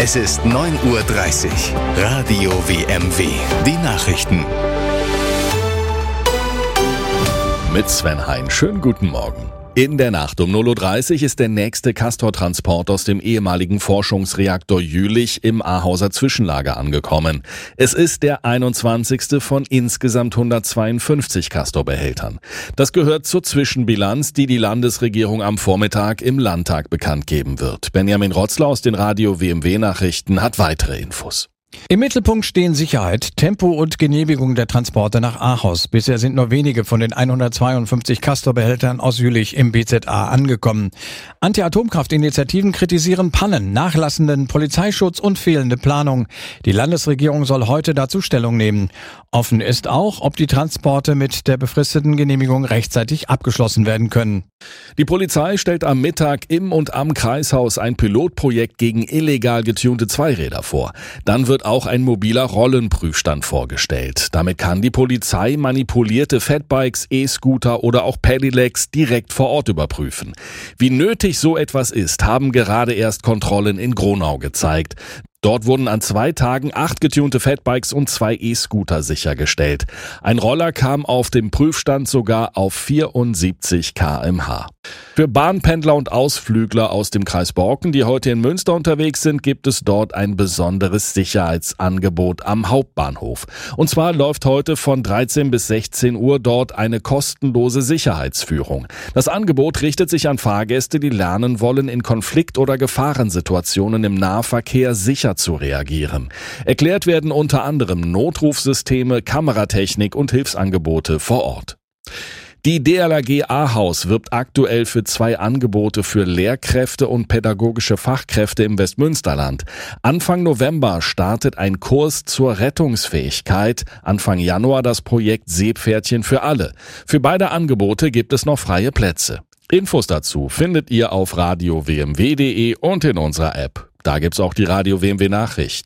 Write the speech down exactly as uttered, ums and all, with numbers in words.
Es ist neun Uhr dreißig. Radio W M W. Die Nachrichten. Mit Sven Hein. Schönen guten Morgen. In der Nacht um null Uhr dreißig ist der nächste Castor-Transport aus dem ehemaligen Forschungsreaktor Jülich im Ahauser Zwischenlager angekommen. Es ist der einundzwanzigste von insgesamt hundertzweiundfünfzig Castor-Behältern. Das gehört zur Zwischenbilanz, die die Landesregierung am Vormittag im Landtag bekannt geben wird. Benjamin Rotzler aus den Radio W M W Nachrichten hat weitere Infos. Im Mittelpunkt stehen Sicherheit, Tempo und Genehmigung der Transporte nach Ahaus. Bisher sind nur wenige von den hundertzweiundfünfzig Castor-Behältern aus Jülich im B Z A angekommen. Anti-Atomkraft-Initiativen kritisieren Pannen, nachlassenden Polizeischutz und fehlende Planung. Die Landesregierung soll heute dazu Stellung nehmen. Offen ist auch, ob die Transporte mit der befristeten Genehmigung rechtzeitig abgeschlossen werden können. Die Polizei stellt am Mittag im und am Kreishaus ein Pilotprojekt gegen illegal getunte Zweiräder vor. Dann wird auch ein mobiler Rollenprüfstand vorgestellt. Damit kann die Polizei manipulierte Fatbikes, E-Scooter oder auch Pedelecs direkt vor Ort überprüfen. Wie nötig so etwas ist, haben gerade erst Kontrollen in Gronau gezeigt. Dort wurden an zwei Tagen acht getunte Fatbikes und zwei E-Scooter sichergestellt. Ein Roller kam auf dem Prüfstand sogar auf vierundsiebzig Kilometer pro Stunde. Für Bahnpendler und Ausflügler aus dem Kreis Borken, die heute in Münster unterwegs sind, gibt es dort ein besonderes Sicherheitsangebot am Hauptbahnhof. Und zwar läuft heute von dreizehn bis sechzehn Uhr dort eine kostenlose Sicherheitsführung. Das Angebot richtet sich an Fahrgäste, die lernen wollen, in Konflikt- oder Gefahrensituationen im Nahverkehr sicher zu reagieren. Erklärt werden unter anderem Notrufsysteme, Kameratechnik und Hilfsangebote vor Ort. Die D L R G Ahaus wirbt aktuell für zwei Angebote für Lehrkräfte und pädagogische Fachkräfte im Westmünsterland. Anfang November startet ein Kurs zur Rettungsfähigkeit, Anfang Januar das Projekt Seepferdchen für alle. Für beide Angebote gibt es noch freie Plätze. Infos dazu findet ihr auf radio w m w punkt d e und in unserer App. Da gibt's auch die Radio W M W Nachrichten.